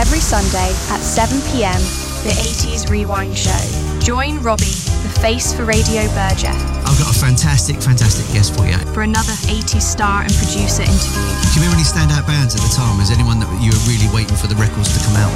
every Sunday at 7 p.m, the 80s Rewind Show. Join Robbie, the face for Radio Berger. I've got a fantastic guest for you. For another 80s star and producer interview. Do you remember any standout bands at the time? Is anyone that you were really waiting for the records to come out?